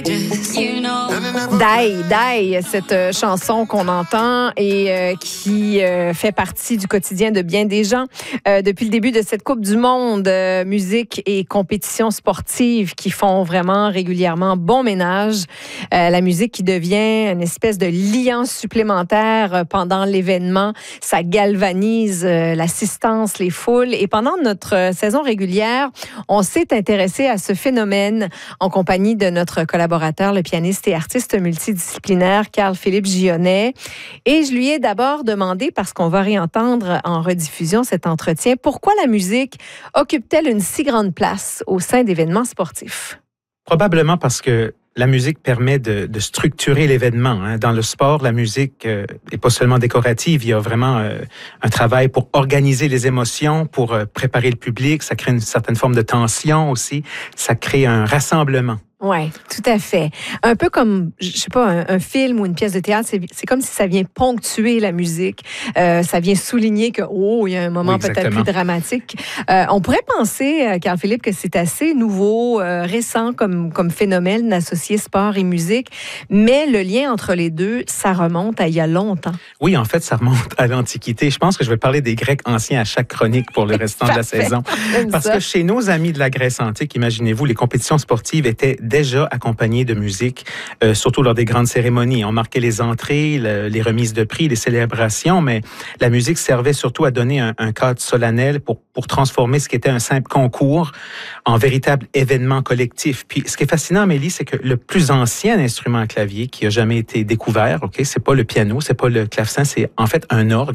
Die, cette chanson qu'on entend et qui fait partie du quotidien de bien des gens. Depuis le début de cette Coupe du Monde, musique et compétitions sportives qui font vraiment régulièrement bon ménage. La musique qui devient une espèce de liant supplémentaire pendant l'événement. Ça galvanise l'assistance, les foules. Et pendant notre saison régulière, on s'est intéressé à ce phénomène en compagnie de notre collaborateur, le pianiste et artiste multidisciplinaire Carl-Philippe Gionnet. Et je lui ai d'abord demandé, parce qu'on va réentendre en rediffusion cet entretien, pourquoi la musique occupe-t-elle une si grande place au sein d'événements sportifs? Probablement parce que la musique permet de structurer l'événement. Dans le sport, la musique est pas seulement décorative, il y a vraiment un travail pour organiser les émotions, pour préparer le public, ça crée une certaine forme de tension aussi, ça crée un rassemblement. Oui, tout à fait. Un peu comme, je sais pas, un film ou une pièce de théâtre, c'est comme si ça vient ponctuer la musique. Ça vient souligner que, il y a un moment peut-être plus dramatique. On pourrait penser, Carl-Philippe, que c'est assez nouveau, récent comme phénomène associé sport et musique, mais le lien entre les deux, ça remonte à il y a longtemps. Oui, en fait, ça remonte à l'Antiquité. Je pense que je vais parler des Grecs anciens à chaque chronique pour le restant de la saison. Parce que chez nos amis de la Grèce antique, imaginez-vous, les compétitions sportives étaient déjà accompagné de musique, surtout lors des grandes cérémonies. On marquait les entrées, les remises de prix, les célébrations, mais la musique servait surtout à donner un cadre solennel pour transformer ce qui était un simple concours en véritable événement collectif. Puis, ce qui est fascinant, Amélie, c'est que le plus ancien instrument à clavier qui a jamais été découvert, c'est pas le piano, c'est pas le clavecin, c'est en fait un orgue.